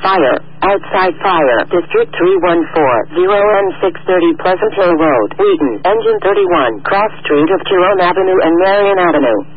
Fire. Outside fire. District 314. 0N630 Pleasant Hill Road. Wheaton. Engine 31. Cross Street of Jerome Avenue and Marion Avenue.